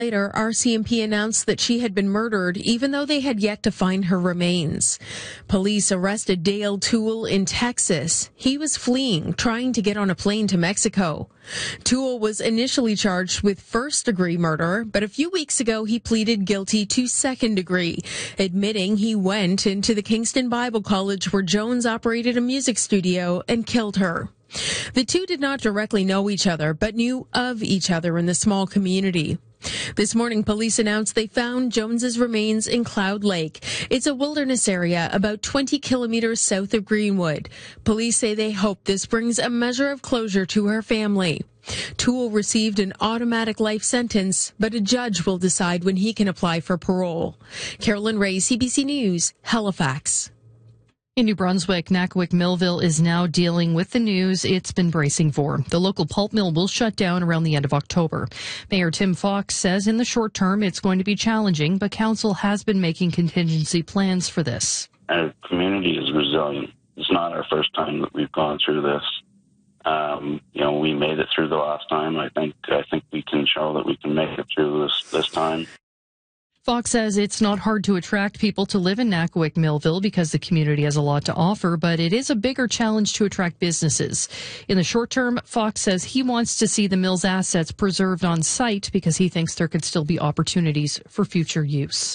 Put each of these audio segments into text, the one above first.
Later, RCMP announced that she had been murdered, even though they had yet to find her remains. Police arrested Dale Toole in Texas. He was fleeing, trying to get on a plane to Mexico. Toole was initially charged with first-degree murder, but a few weeks ago he pleaded guilty to second-degree, admitting he went into the Kingston Bible College where Jones operated a music studio and killed her. The two did not directly know each other, but knew of each other in the small community. This morning, police announced they found Jones's remains in Cloud Lake. It's a wilderness area about 20 kilometers south of Greenwood. Police say they hope this brings a measure of closure to her family. Toole received an automatic life sentence, but a judge will decide when he can apply for parole. Carolyn Ray, CBC News, Halifax. In New Brunswick, Nakiwik Millville is now dealing with the news it's been bracing for. The local pulp mill will shut down around the end of October. Mayor Tim Fox says in the short term it's going to be challenging, but council has been making contingency plans for this. Our community is resilient. It's not our first time that we've gone through this. We made it through the last time. I think we can show that we can make it through this time. Fox says it's not hard to attract people to live in Nakiwik Millville because the community has a lot to offer, but it is a bigger challenge to attract businesses. In the short term, Fox says he wants to see the mill's assets preserved on site because he thinks there could still be opportunities for future use.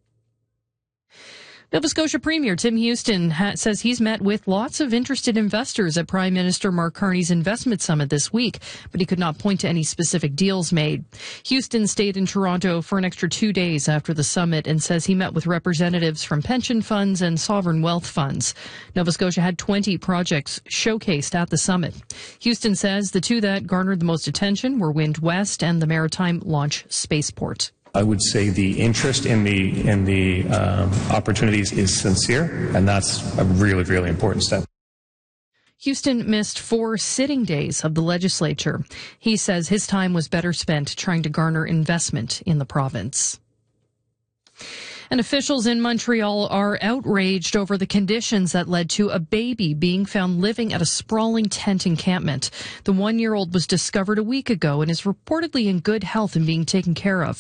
Nova Scotia Premier Tim Houston says he's met with lots of interested investors at Prime Minister Mark Carney's investment summit this week, but he could not point to any specific deals made. Houston stayed in Toronto for an extra 2 days after the summit and says he met with representatives from pension funds and sovereign wealth funds. Nova Scotia had 20 projects showcased at the summit. Houston says the two that garnered the most attention were Wind West and the Maritime Launch Spaceport. I would say the interest in the opportunities is sincere, and that's a really, really important step. Houston missed 4 sitting days of the legislature. He says his time was better spent trying to garner investment in the province. And officials in Montreal are outraged over the conditions that led to a baby being found living at a sprawling tent encampment. The 1-year-old was discovered a week ago and is reportedly in good health and being taken care of.